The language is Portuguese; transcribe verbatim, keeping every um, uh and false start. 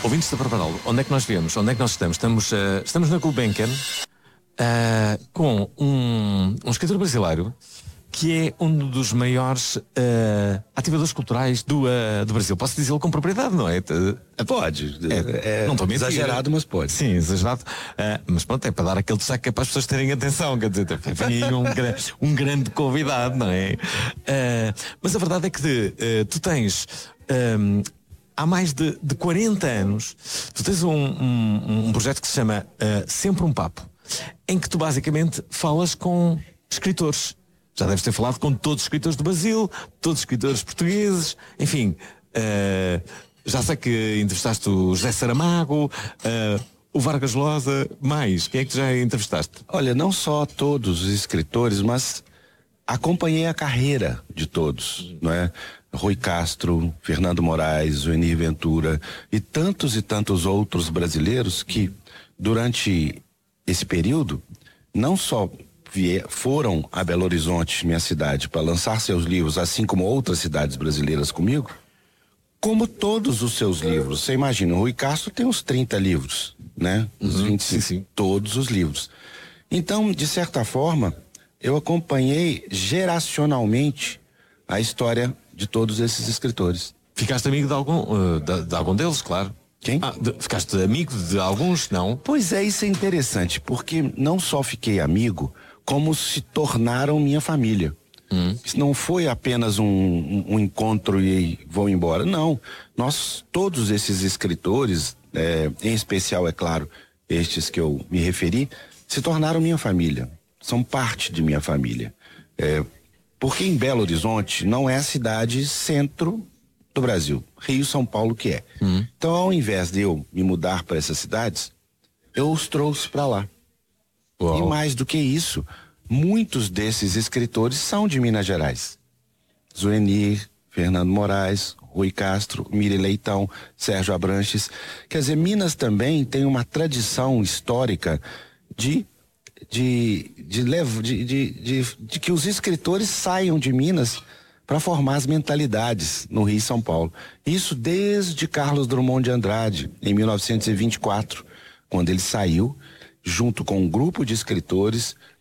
Ouvintes da Parparal, onde é que nós viemos? Onde é que nós estamos? Estamos, uh, estamos na Gulbenkian uh, com um, um escritor brasileiro que é um dos maiores uh, ativadores culturais do, uh, do Brasil. Posso dizê-lo com propriedade, não é? Pode. É, é não estou mentindo. Exagerado, mas pode. Sim, exagerado. Uh, mas pronto, é para dar aquele destaque, é para as pessoas terem atenção. Quer dizer, vem aí um, um grande convidado, não é? Uh, mas a verdade é que uh, tu tens... Um, há mais de, de quarenta anos, tu tens um, um, um projeto que se chama uh, Sempre um Papo, em que tu basicamente falas com escritores. Já deves ter falado com todos os escritores do Brasil, todos os escritores portugueses, enfim, uh, já sei que entrevistaste o José Saramago, uh, o Vargas Llosa, mais, quem é que tu já entrevistaste? Olha, não só todos os escritores, mas acompanhei a carreira de todos, não é? Rui Castro, Fernando Moraes, Zuenir Ventura e tantos e tantos outros brasileiros que, durante esse período, não só vier, foram a Belo Horizonte, minha cidade, para lançar seus livros, assim como outras cidades brasileiras comigo, como todos os seus livros. Você imagina, o Rui Castro tem uns trinta livros, né? Uns uhum, vinte e cinco, sim, sim. Todos os livros. Então, de certa forma, eu acompanhei geracionalmente a história de todos esses escritores. Ficaste amigo de algum, uh, de, de algum deles, claro. Quem? Ah, de, ficaste amigo de alguns, não? Pois é, isso é interessante, porque não só fiquei amigo, como se tornaram minha família. Hum. Isso não foi apenas um, um, um encontro e vou embora. Não. Nós, todos esses escritores, é, em especial, é claro, estes que eu me referi, se tornaram minha família. São parte de minha família. É, porque em Belo Horizonte não é a cidade centro do Brasil. Rio, São Paulo que é. Hum. Então, ao invés de eu me mudar para essas cidades, eu os trouxe para lá. Uau. E mais do que isso, muitos desses escritores são de Minas Gerais. Zuenir, Fernando Moraes, Rui Castro, Miri Leitão, Sérgio Abranches. Quer dizer, Minas também tem uma tradição histórica de de de, de, de, de, de que os escritores saiam de Minas para formar as mentalidades no Rio e São Paulo. Isso desde Carlos Drummond de Andrade, em mil novecentos e vinte e quatro, quando ele saiu junto com um grupo de escritores